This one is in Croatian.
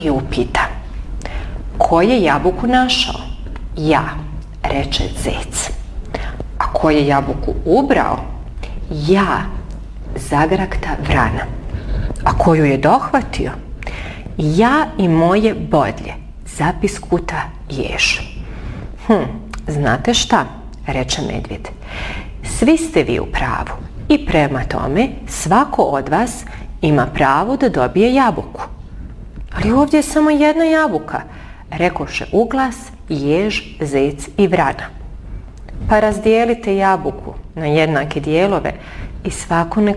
i upita: ko je jabuku našao? Ja, reče zec. A ko je jabuku ubrao? Ja, zagrakta vrana. A ko ju je dohvatio? Ja i moje bodlje, zapiskuta jež. Znate šta, reče medvjed, svi ste vi u pravu i prema tome svako od vas ima pravo da dobije jabuku. Ali ovdje je samo jedna jabuka, rekoše uglas jež, zec i vrana. Pa razdijelite jabuku na jednake dijelove i svako nek